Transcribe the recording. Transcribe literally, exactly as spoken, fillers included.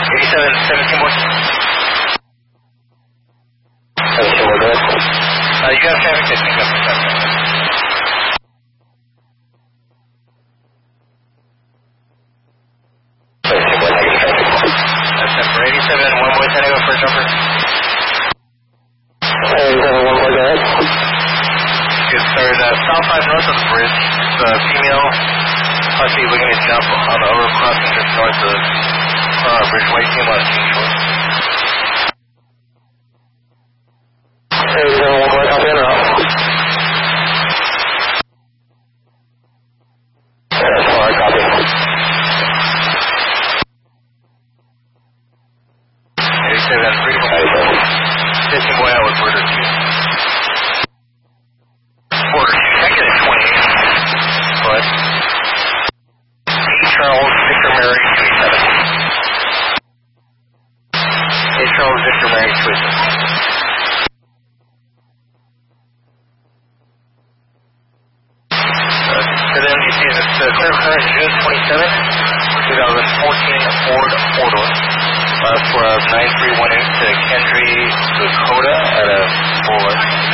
eighty-seven, seventeen more. seventeen more, go ahead. Uh, you have traffic that picks up for seven. seventeen more, negative traffic. That's number eighty-seven, one boy, San Diego, first number. eighty-seven, one more, go ahead. Good start. Uh, south five north of the bridge. The uh, female hussy looking to jump on the overcrossing just north of uh, Bridgeway, female King Shore. eighty-seven, one more, copy and route. That's far, copy. eighty-seven, three eighty-seven. fifteen boy out with border two. Border two, second and twenty-eight. But eight Charles, Victor Mary, two eighty-seven. eight Charles, Victor Mary, two eighty-seven. Uh, so then you see this uh, clear current June twenty-seventh, twenty fourteen Ford four-door. Uh, for uh, nine three one eight to Kendry, Dakota at a Boulevard.